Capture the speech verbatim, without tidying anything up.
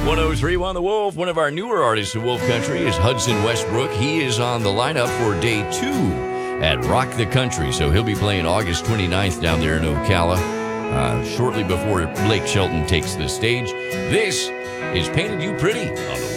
one oh three one The Wolf. One of our newer artists in Wolf Country is Hudson Westbrook. He is on the lineup for day two at Rock the Country. So he'll be playing August twenty-ninth down there in Ocala, uh, shortly before Blake Shelton takes the stage. This is Painted You Pretty on the